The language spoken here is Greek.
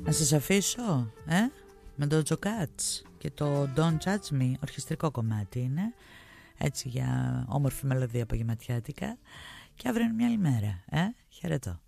Να σας αφήσω, με το Τζοκάτς και το Don't Judge Me, ορχιστρικό κομμάτι είναι, έτσι για όμορφη μελωδία απογευματιάτικα. Και αύριο είναι μια άλλη μέρα, χαιρετώ.